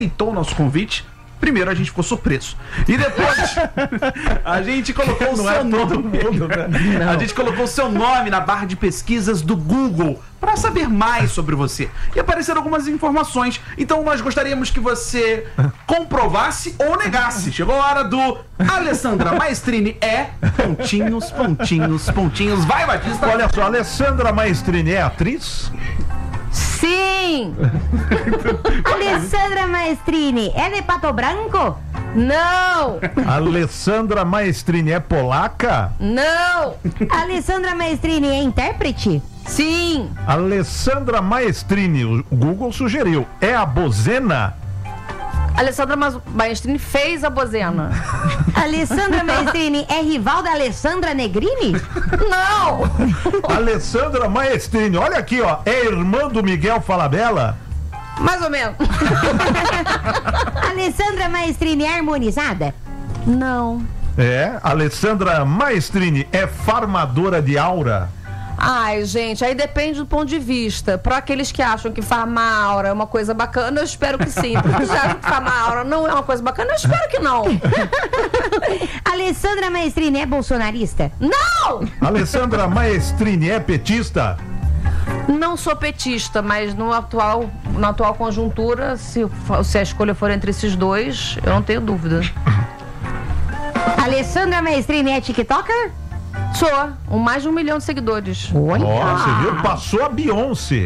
aceitou o nosso convite. Primeiro a gente ficou surpreso. E depois a gente colocou o seu nome. A gente colocou o seu nome na barra de pesquisas do Google para saber mais sobre você. E apareceram algumas informações. Então nós gostaríamos que você comprovasse ou negasse. Chegou a hora do Alessandra Maestrini pontinhos, pontinhos, pontinhos. Vai, Batista. Olha só, Alessandra Maestrini é atriz? Sim! Alessandra Maestrini é de Pato Branco? Não! Alessandra Maestrini é polaca? Não! Alessandra Maestrini é intérprete? Sim! Alessandra Maestrini, o Google sugeriu, é a bozena? Alessandra Maestrini fez a bozena. Alessandra Maestrini é rival da Alessandra Negrini? Não! Alessandra Maestrini, olha aqui, ó, é irmã do Miguel Falabella? Mais ou menos. Alessandra Maestrini é harmonizada? Não. É, Alessandra Maestrini é farmadora de aura? Ai, gente, aí depende do ponto de vista. Para aqueles que acham que farmar aura é uma coisa bacana, eu espero que sim. Para aqueles que acham que farmar aura não é uma coisa bacana, eu espero que não. Alessandra Maestrini é bolsonarista? Não! Alessandra Maestrini é petista? Não sou petista, mas na atual conjuntura, se a escolha for entre esses dois, eu não tenho dúvida. Alessandra Maestrini é tiktoker? Sou, com mais de 1 milhão de seguidores. Olha! Você viu? Passou a Beyoncé.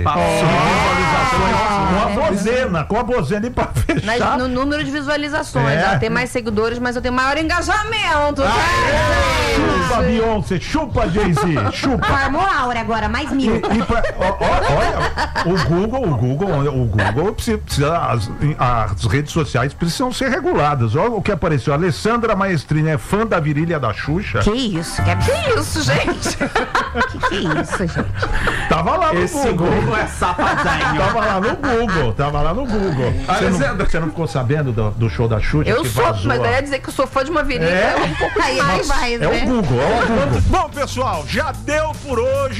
Com a bozena e pra fechar. No número de visualizações. Ela tem mais seguidores, mas eu tenho maior engajamento. Chupa, Beyoncé, chupa, Jay-Z, chupa. Formou a aura agora, mais 1000. Olha, o Google precisa, as redes sociais precisam ser reguladas. Olha o que apareceu. Alessandra Maestrini é fã da virilha da Xuxa? Que isso? Que isso, gente? Que isso, gente? Tava lá no Esse Google é safadinho. Tava lá no Google. Você não ficou sabendo do show da Xuxa? Eu que sou, vazou? mas daí ia dizer que eu sou fã de uma virilha um pouco Aí mais. vai, É né? o Google. Bom, pessoal, já deu por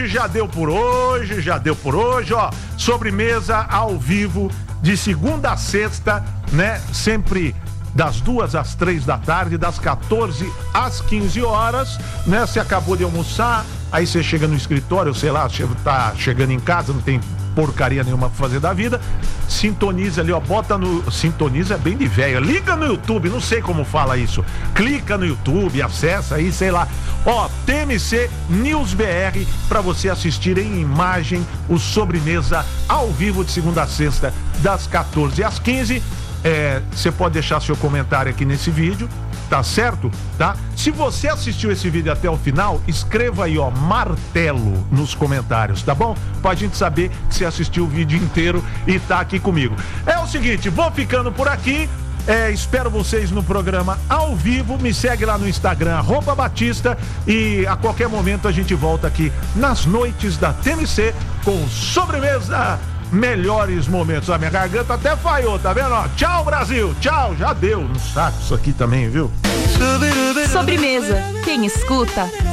hoje, ó. Sobremesa ao vivo, de segunda a sexta, né? Sempre das 2 às 3 da tarde, das 14 às 15 horas, né? Você acabou de almoçar, aí você chega no escritório, sei lá, tá chegando em casa, não tem porcaria nenhuma pra fazer da vida, sintoniza ali, ó, sintoniza é bem de velho, liga no YouTube, não sei como fala isso, clica no YouTube, acessa aí, sei lá, ó, TMC News BR, pra você assistir em imagem o Sobremesa ao vivo de segunda a sexta, das 14 às 15. Você pode deixar seu comentário aqui nesse vídeo, tá certo? Tá? Se você assistiu esse vídeo até o final, escreva aí, ó, martelo nos comentários, tá bom? Pra gente saber que você assistiu o vídeo inteiro e tá aqui comigo. É o seguinte, vou ficando por aqui. Espero vocês no programa ao vivo. Me segue lá no Instagram, @Batista. E a qualquer momento a gente volta aqui nas noites da TMC com Sobremesa. Melhores momentos. A minha garganta até falhou, tá vendo? Ó, tchau, Brasil. Tchau. Já deu no saco isso aqui também, viu? Sobremesa. Quem escuta